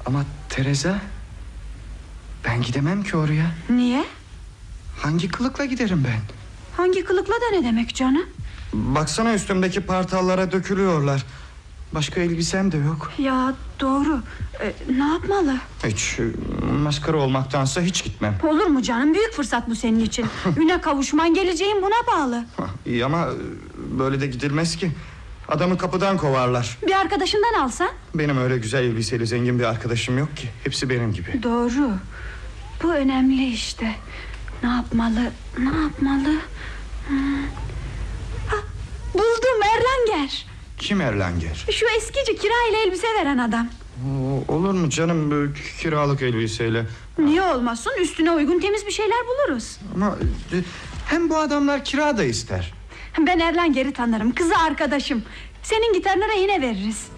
Ama Teresa, ben gidemem ki oraya. Niye? Hangi kılıkla giderim ben? Hangi kılıkla da ne demek canım? Baksana, üstümdeki partallara dökülüyorlar. Başka elbisem de yok. Ya doğru. Ne yapmalı? Hiç, maskara olmaktansa hiç gitmem. Olur mu canım, büyük fırsat bu senin için. Üne kavuşman, geleceğin buna bağlı. İyi ama böyle de gidilmez ki. Adamı kapıdan kovarlar. Bir arkadaşından alsan? Benim öyle güzel elbiseli zengin bir arkadaşım yok ki. Hepsi benim gibi. Doğru. Bu önemli işte. Ne yapmalı? Ne yapmalı? Buldum, Erlanger. Kim Erlanger? Şu eskici, kirayla elbise veren adam. Olur mu canım, kiralık elbiseyle? Niye olmasın, üstüne uygun temiz bir şeyler buluruz. Ama hem bu adamlar kira da ister. Ben Erlanger'i tanırım, kızı arkadaşım. Senin gitarına rehine veririz.